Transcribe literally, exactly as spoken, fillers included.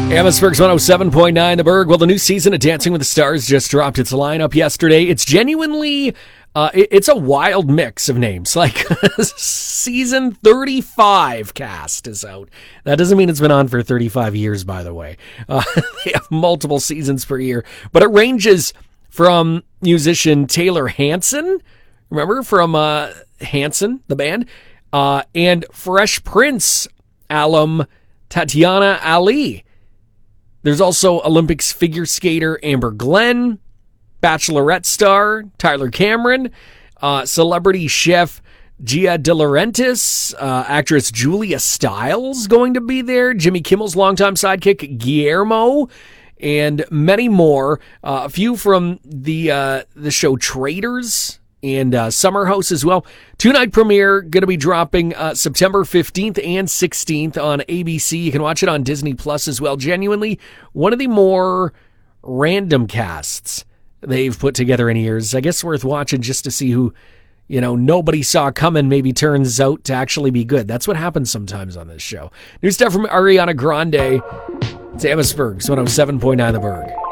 Amherstburg's one oh seven point nine The Berg. Well, the new season of Dancing with the Stars just dropped its lineup yesterday. It's genuinely, uh, it, it's a wild mix of names. Like, season thirty-five cast is out. That doesn't mean it's been on for thirty-five years, by the way. Uh, they have multiple seasons per year. But it ranges from musician Taylor Hanson, remember, from uh, Hanson, the band, uh, and Fresh Prince alum Tatiana Ali. There's also Olympics figure skater Amber Glenn, Bachelorette star Tyler Cameron, uh, celebrity chef Gia De Laurentiis, uh, actress Julia Stiles going to be there, Jimmy Kimmel's longtime sidekick Guillermo, and many more. Uh, a few from the uh, the show Traitors and uh, Summer House as well. Two-night premiere going to be dropping uh, September fifteenth and sixteenth on A B C. You can watch it on Disney Plus as well. Genuinely, one of the more random casts they've put together in years. I guess worth watching just to see who, you know, nobody saw coming maybe turns out to actually be good. That's what happens sometimes on this show. New stuff from Ariana Grande. It's Amherstburg's one oh seven point nine The Berg.